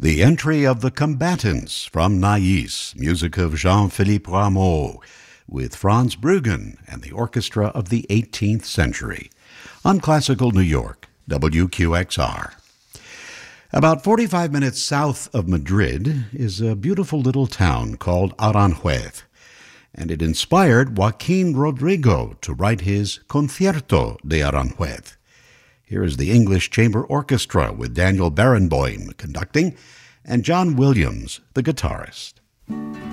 The entry of the Combatants from Nais, music of Jean-Philippe Rameau, with Franz Bruggen and the Orchestra of the 18th Century, on Classical New York, WQXR. About 45 minutes south of Madrid is a beautiful little town called Aranjuez, and it inspired Joaquin Rodrigo to write his Concierto de Aranjuez. Here is the English Chamber Orchestra with Daniel Barenboim conducting and John Williams, the guitarist.